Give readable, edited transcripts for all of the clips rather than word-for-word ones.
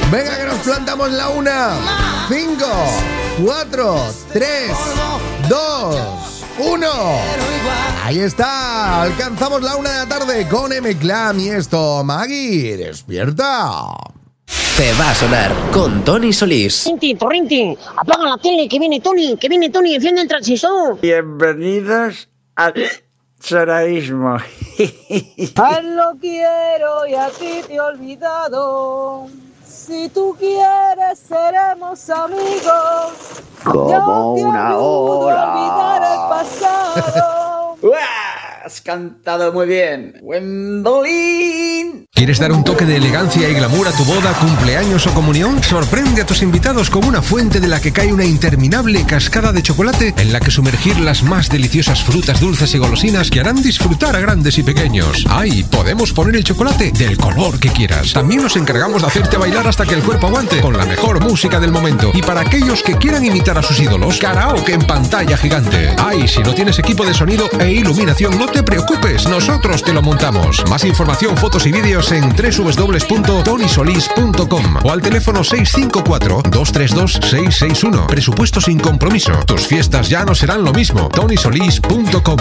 Venga, que nos plantamos la 1. 5, 4, 3, 2, 1. Ahí está. Alcanzamos la 1 de la tarde con M-Clan y esto. Maggie, despierta. Te va a sonar con Tony Solís. Rintin, apaga la tele, que viene Tony, enciende el transistor. Bienvenidos al soraísmo. Lo quiero y a ti te he olvidado. Si tú quieres seremos amigos. Como Yo te una ayudo ola. a olvidar el pasado. ¡Uah! Has cantado muy bien, Wendolin. ¿Quieres dar un toque de elegancia y glamour a tu boda, cumpleaños o comunión? Sorprende a tus invitados con una fuente de la que cae una interminable cascada de chocolate en la que sumergir las más deliciosas frutas dulces y golosinas que harán disfrutar a grandes y pequeños. ¡Ay! Podemos poner el chocolate del color que quieras. También nos encargamos de hacerte bailar hasta que el cuerpo aguante con la mejor música del momento. Y para aquellos que quieran imitar a sus ídolos, karaoke en pantalla gigante. ¡Ay! Si no tienes equipo de sonido e iluminación, no te preocupes, nosotros te lo montamos. Más información, fotos y vídeos en www.tonysolis.com o al teléfono 654-232-661. Presupuesto sin compromiso. Tus fiestas ya no serán lo mismo. tonysolis.com.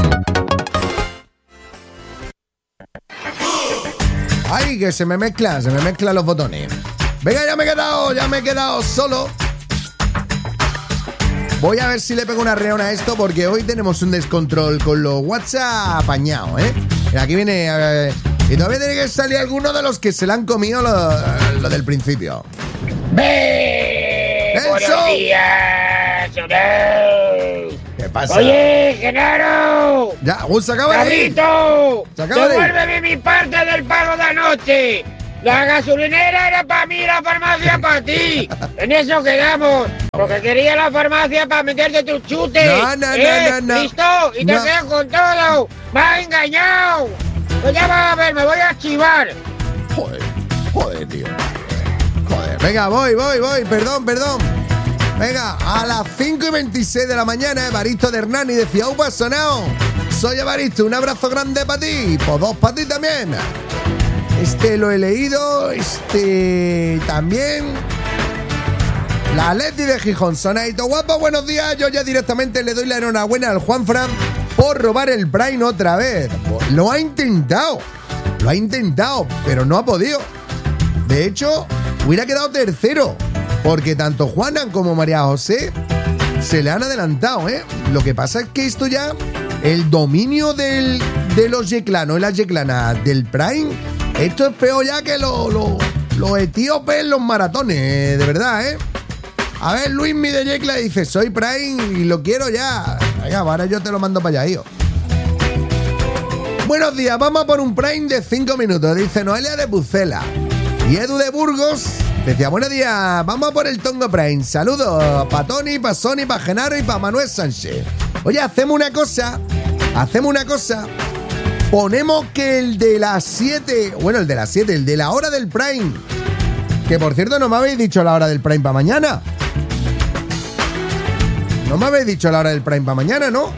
Ay, que se me mezclan los botones. Venga, ya me he quedado solo. Voy a ver si le pego una reona a esto porque hoy tenemos un descontrol con los WhatsApp apañados, ¿eh? Mira, aquí viene... y todavía tiene que salir alguno de los que se le han comido lo del principio. Buenos días, Sonel. ¿Qué pasa? Oye, Genaro. Ya, se acaba de ir. ¡Cabrito! Se acaba de ir. ¡Devuélveme mi parte del pago de anoche! La gasolinera era para mí, la farmacia para ti. En eso quedamos. Porque quería la farmacia para meterte tus chutes. No. ¿Listo? Y te quedas con todo. ¡Me has engañado! Pues ya vas a ver, me voy a archivar. Joder, tío. Joder. Venga, voy. Perdón. Venga, a las 5:26 de la mañana, Evaristo de Hernani decía, ¡upa, sonado! Soy Evaristo, un abrazo grande para ti. Pues 2 para ti también. Lo he leído, también. La Leti de Gijón, sonadito guapo, buenos días. Yo ya directamente le doy la enhorabuena al Juanfran por robar el Prime otra vez. Lo ha intentado, pero no ha podido. De hecho, hubiera quedado tercero, porque tanto Juanan como María José se le han adelantado, ¿eh? Lo que pasa es que esto ya, el dominio de los yeclanos y las yeclanas del Prime, esto es peor ya que los etíopes en los maratones, de verdad, ¿eh? A ver, Luismi de Yecla dice, soy Prime y lo quiero ya. Venga, ahora yo te lo mando para allá, hijo. Buenos días, vamos a por un Prime de 5 minutos, dice Noelia de Pucela. Y Edu de Burgos decía, buenos días, vamos a por el Tongo Prime. Saludos para Tony, para Sony, para Genaro y para Manuel Sánchez. Oye, hacemos una cosa. Ponemos que el de las 7, el de la hora del Prime, que por cierto no me habéis dicho la hora del Prime para mañana. No me habéis dicho la hora del Prime para mañana, ¿no?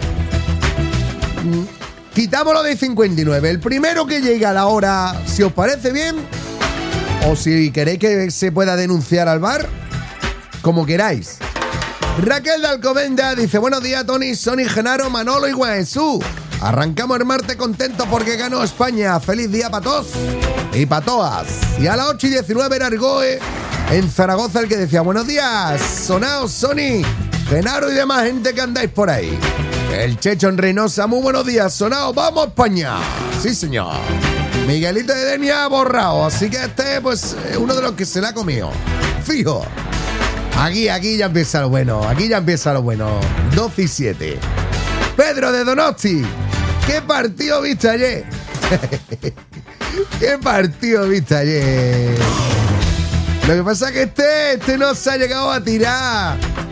Quitámoslo de 59. El primero que llegue a la hora, si os parece bien, o si queréis que se pueda denunciar al bar, como queráis. Raquel de Alcomenda dice, buenos días, Tony, Sony, Genaro, Manolo y Guaesú. Arrancamos el martes contentos porque ganó España. Feliz día para todos y para todas. Y a las 8:19 era Argoe en Zaragoza el que decía, buenos días, sonaos, Sony, Genaro y demás gente que andáis por ahí. El Checho en Reynosa, muy buenos días, sonaos, vamos España. Sí, señor. Miguelito de Denia ha borrado, así que pues es uno de los que se la ha comido. Fijo. Aquí ya empieza lo bueno, 12:07. Pedro de Donosti, ¿qué partido viste ayer? ¿Qué partido viste ayer? Lo que pasa es que este no se ha llegado a tirar.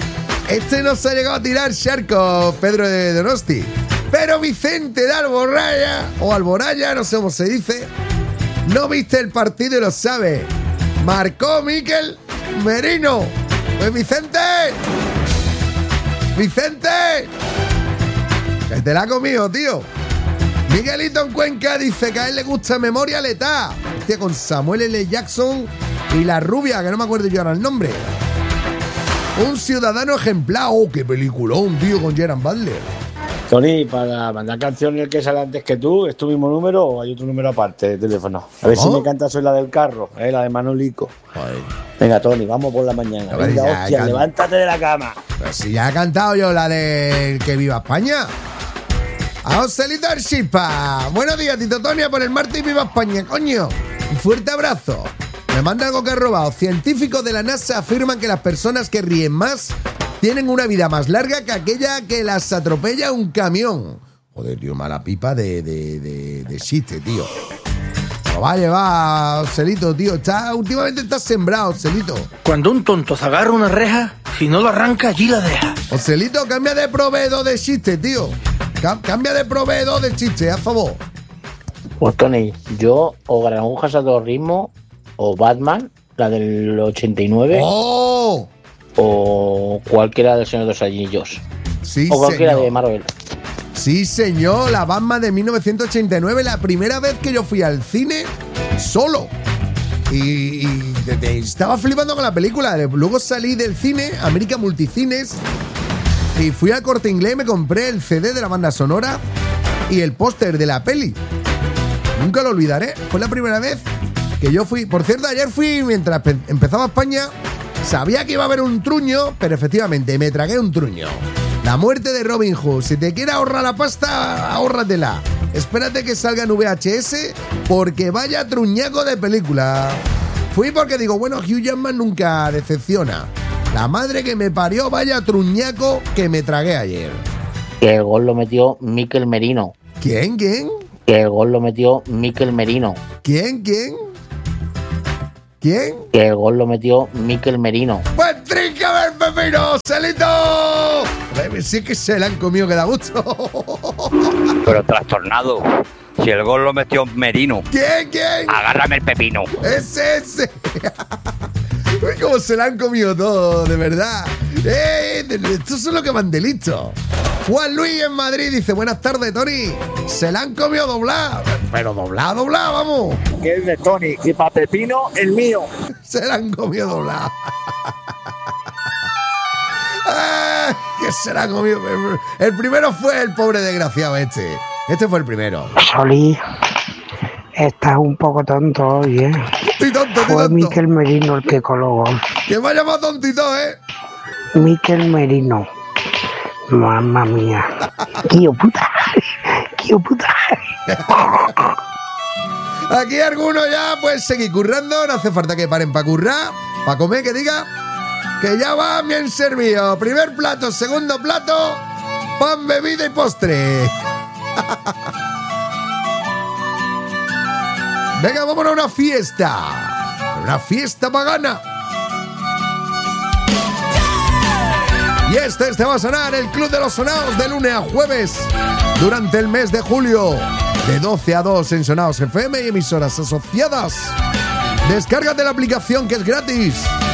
Charco, Pedro de Donosti. Pero Vicente de Alboraya, no sé cómo se dice, no viste el partido y lo sabe. Marcó Miquel Merino. Pues Vicente, que te la ha comido, tío. Miguelito en Cuenca dice que a él le gusta Memoria Letal. Hostia, con Samuel L. Jackson Y la rubia, que no me acuerdo yo ahora el nombre. Un ciudadano ejemplar. ¡Oh, qué peliculón, tío, con Gerard Butler! Tony, para mandar canciones el que sale antes que tú, ¿es tu mismo número o hay otro número aparte de teléfono? A ver si me canta soy la del carro, la de Manolico. Joder. Venga, Tony, vamos por la mañana. A ver, Venga, ya, hostia, levántate de la cama. Pues si ya he cantado yo la de Que Viva España. A Joselito Archipa. Buenos días, Tito Tonia, por el martes y Viva España, coño. Un fuerte abrazo. Me manda algo que he robado. Científicos de la NASA afirman que las personas que ríen más tienen una vida más larga que aquella que las atropella un camión. Joder, tío, mala pipa de chiste, tío. Lo va a llevar, Joselito, tío. Últimamente estás sembrado, Joselito. Cuando un tonto se agarra una reja, si no lo arranca, allí la deja. Joselito, cambia de proveedor de chiste, tío. Cambia de proveedor de chiste, a favor. Pues Tony, yo o Granujas a todo ritmo o Batman, la del 89. ¡Oh! O cualquiera del Señor de los Anillos. Sí, o cualquiera señor. de Marvel. Sí, señor, la Batman de 1989, la primera vez que yo fui al cine solo. Y estaba flipando con la película. Luego salí del cine, América Multicines, y fui al Corte Inglés y me compré el CD de la banda sonora y el póster de la peli. Nunca lo olvidaré. Fue la primera vez que yo fui. Por cierto, ayer fui mientras empezaba España. Sabía que iba a haber un truño, pero efectivamente me tragué un truño. La muerte de Robin Hood. Si te quieres ahorrar la pasta, ahórratela. Espérate que salga en VHS, porque vaya truñaco de película. Fui porque digo, bueno, Hugh Jackman nunca decepciona. La madre que me parió, vaya truñaco que me tragué ayer. Que el gol lo metió Mikel Merino. ¿Quién? Que el gol lo metió Mikel Merino. ¿Quién? Que el gol lo metió Mikel Merino. ¡Pues tríncame el pepino, Celito! Sí que se la han comido, que da gusto. Pero trastornado. Si el gol lo metió Merino. ¿Quién? Agárrame el pepino. Ese. Uy, cómo se la han comido todo, de verdad. Estos son los que van de listo. Juan Luis en Madrid dice, buenas tardes, Tony. Se la han comido doblada. Pero doblada, vamos. Que es de Tony. Y para pepino, el mío. Se la han comido doblada. Que se la han comido. El primero fue el pobre desgraciado este. Este fue el primero. Solí, estás un poco tonto hoy, ¿eh? Estoy tonto. Fue Mikel Merino el que colgó. Que me ha llamado tontito, ¿eh? Mikel Merino. Mamma mía. ¡Qué puta! Aquí algunos ya pues seguir currando. No hace falta que paren para currar. Para comer, que diga que ya va bien servido. Primer plato, segundo plato, pan, bebida y postre. Venga, vámonos a una fiesta. Una fiesta pagana. Y este va a sonar el Club de los Sonados de lunes a jueves durante el mes de julio, de 12 a 2 en Sonados FM y emisoras asociadas. Descárgate la aplicación, que es gratis.